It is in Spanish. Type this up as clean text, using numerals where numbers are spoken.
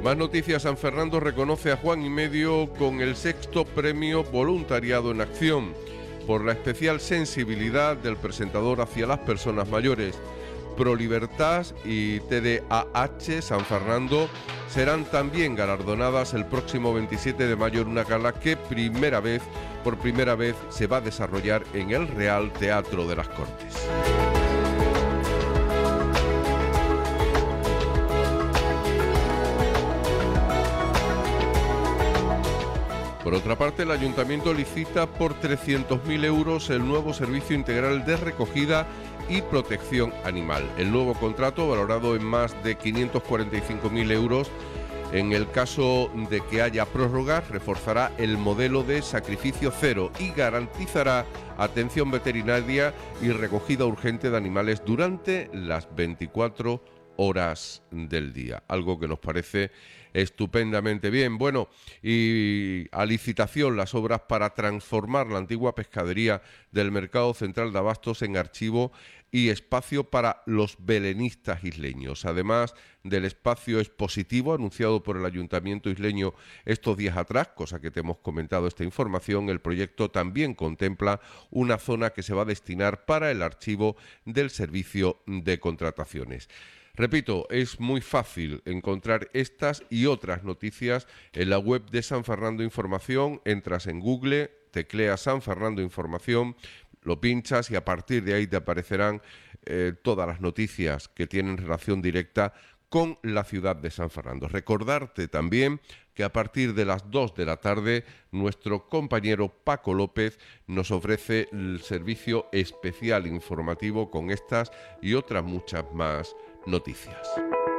Más noticias. San Fernando reconoce a Juan y Medio con el 6º premio Voluntariado en Acción por la especial sensibilidad del presentador hacia las personas mayores. ProLibertas y TDAH San Fernando serán también galardonadas el próximo 27 de mayo en una gala que por primera vez se va a desarrollar en el Real Teatro de las Cortes. Por otra parte, el Ayuntamiento licita por 300.000 euros el nuevo servicio integral de recogida y protección animal. El nuevo contrato, valorado en más de 545.000 euros, en el caso de que haya prórrogas, reforzará el modelo de sacrificio cero y garantizará atención veterinaria y recogida urgente de animales durante las 24 horas del día, algo que nos parece estupendamente bien. Bueno, y a licitación las obras para transformar la antigua pescadería del Mercado Central de Abastos en archivo y espacio para los belenistas isleños. Además del espacio expositivo anunciado por el Ayuntamiento isleño estos días atrás, cosa que te hemos comentado esta información, el proyecto también contempla una zona que se va a destinar para el archivo del servicio de contrataciones. Repito, es muy fácil encontrar estas y otras noticias en la web de San Fernando Información. Entras en Google, tecleas San Fernando Información, lo pinchas y a partir de ahí te aparecerán todas las noticias que tienen relación directa con la ciudad de San Fernando. Recordarte también que a partir de las 2 de la tarde nuestro compañero Paco López nos ofrece el servicio especial informativo con estas y otras muchas más noticias.